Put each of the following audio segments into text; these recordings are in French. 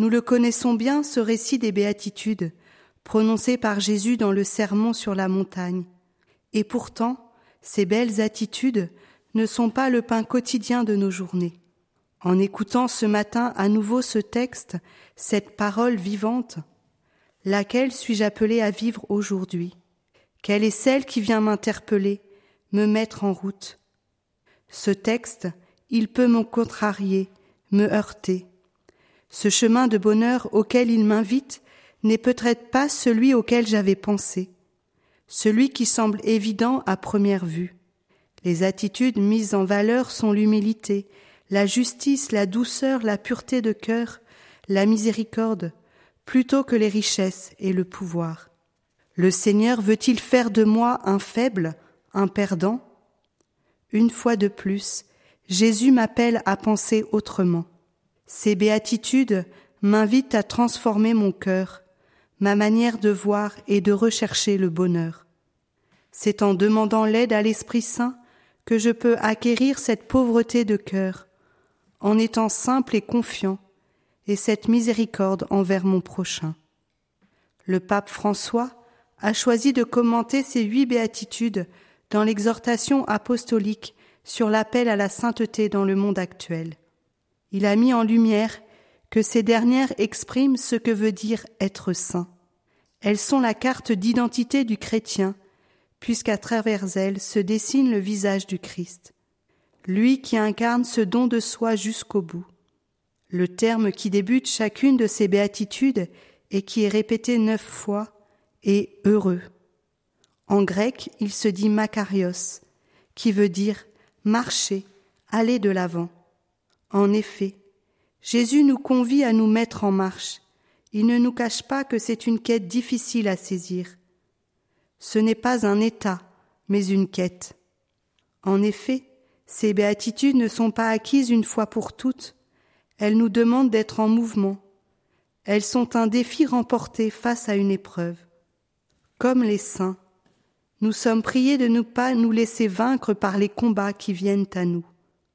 Nous le connaissons bien, ce récit des béatitudes, prononcé par Jésus dans le sermon sur la montagne. Et pourtant, ces belles attitudes ne sont pas le pain quotidien de nos journées. En écoutant ce matin à nouveau ce texte, cette parole vivante, laquelle suis-je appelée à vivre aujourd'hui? Quelle est celle qui vient m'interpeller, me mettre en route? Ce texte, il peut me contrarier, me heurter. Ce chemin de bonheur auquel il m'invite n'est peut-être pas celui auquel j'avais pensé, celui qui semble évident à première vue. Les attitudes mises en valeur sont l'humilité, la justice, la douceur, la pureté de cœur, la miséricorde, plutôt que les richesses et le pouvoir. Le Seigneur veut-il faire de moi un faible, un perdant? Une fois de plus, Jésus m'appelle à penser autrement. Ces béatitudes m'invitent à transformer mon cœur, ma manière de voir et de rechercher le bonheur. C'est en demandant l'aide à l'Esprit Saint que je peux acquérir cette pauvreté de cœur, en étant simple et confiant, et cette miséricorde envers mon prochain. Le pape François a choisi de commenter ces 8 béatitudes dans l'exhortation apostolique sur l'appel à la sainteté dans le monde actuel. Il a mis en lumière que ces dernières expriment ce que veut dire être saint. Elles sont la carte d'identité du chrétien, puisqu'à travers elles se dessine le visage du Christ, lui qui incarne ce don de soi jusqu'au bout. Le terme qui débute chacune de ces béatitudes et qui est répété 9 fois est « heureux ». En grec, il se dit « makarios », qui veut dire « marcher, aller de l'avant ». En effet, Jésus nous convie à nous mettre en marche. Il ne nous cache pas que c'est une quête difficile à saisir. Ce n'est pas un état, mais une quête. En effet, ces béatitudes ne sont pas acquises une fois pour toutes. Elles nous demandent d'être en mouvement. Elles sont un défi remporté face à une épreuve. Comme les saints, nous sommes priés de ne pas nous laisser vaincre par les combats qui viennent à nous.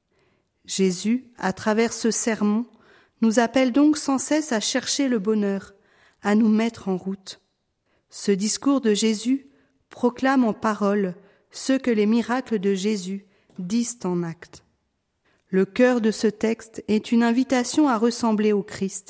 Jésus, à travers ce sermon, nous appelle donc sans cesse à chercher le bonheur, à nous mettre en route. Ce discours de Jésus proclame en paroles ce que les miracles de Jésus disent en actes. Le cœur de ce texte est une invitation à ressembler au Christ.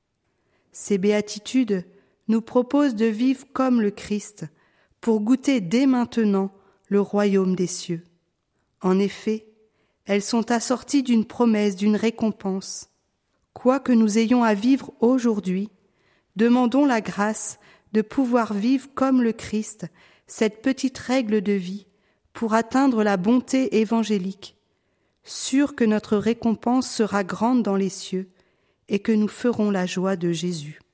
Ces béatitudes nous proposent de vivre comme le Christ pour goûter dès maintenant le royaume des cieux. En effet, elles sont assorties d'une promesse, d'une récompense. Quoi que nous ayons à vivre aujourd'hui, demandons la grâce de pouvoir vivre comme le Christ cette petite règle de vie pour atteindre la bonté évangélique, sûrs que notre récompense sera grande dans les cieux et que nous ferons la joie de Jésus.